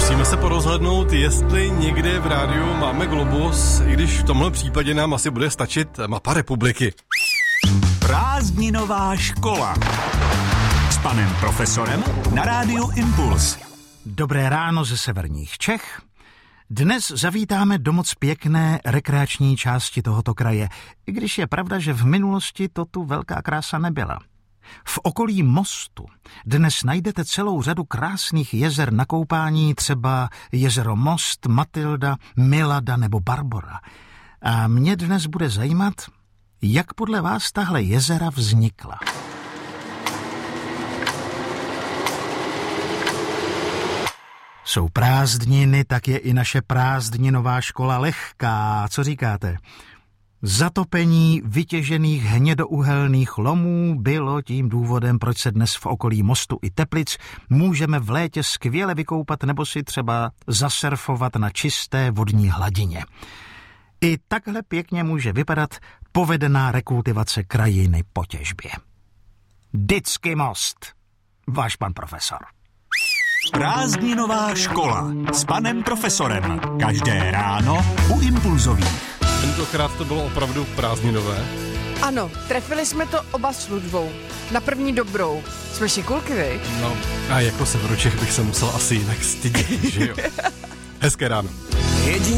Musíme se porozhodnout, jestli někde v rádiu máme Globus, i když v tomhle případě nám asi bude stačit mapa republiky. Prázdninová škola s panem profesorem na rádiu Impuls. Dobré ráno ze severních Čech. Dnes zavítáme do moc pěkné rekreační části tohoto kraje, i když je pravda, že v minulosti to tu velká krása nebyla. V okolí Mostu dnes najdete celou řadu krásných jezer na koupání, třeba jezero Most, Matilda, Milada nebo Barbora. A mě dnes bude zajímat, jak podle vás tahle jezera vznikla. Jsou prázdniny, tak je i naše prázdninová škola lehká. Co říkáte? Zatopení vytěžených hnědouhelných lomů bylo tím důvodem, proč se dnes v okolí Mostu i Teplic můžeme v létě skvěle vykoupat nebo si třeba zasurfovat na čisté vodní hladině. I takhle pěkně může vypadat povedená rekultivace krajiny po těžbě. Vždycky Most. Váš pan profesor. Prázdninová škola s panem profesorem. Každé ráno u Impulzových. Tentokrát to bylo opravdu prázdninové. Ano, trefili jsme to oba s Ludvou. Na první dobrou. Jsme šikulky, viď? No, a jako Severočech bych se musel asi jinak stydět, že jo? Hezké ráno.